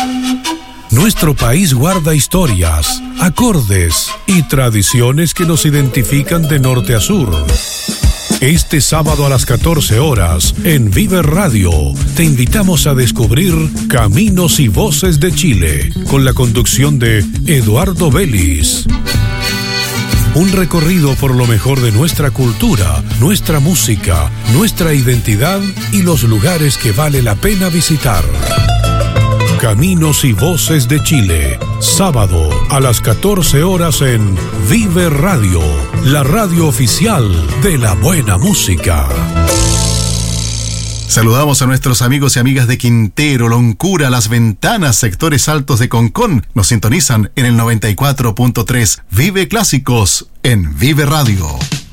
Nuestro país guarda historias, acordes y tradiciones que nos identifican de norte a sur. Este sábado a las 14 horas, en Vive Radio, te invitamos a descubrir Caminos y Voces de Chile, con la conducción de Eduardo Vélez. Un recorrido por lo mejor de nuestra cultura, nuestra música, nuestra identidad y los lugares que vale la pena visitar. Caminos y Voces de Chile, sábado a las 14 horas en Vive Radio, la radio oficial de la buena música. Saludamos a nuestros amigos y amigas de Quintero, Loncura, Las Ventanas, sectores altos de Concón. Nos sintonizan en el 94.3. Vive Clásicos en Vive Radio.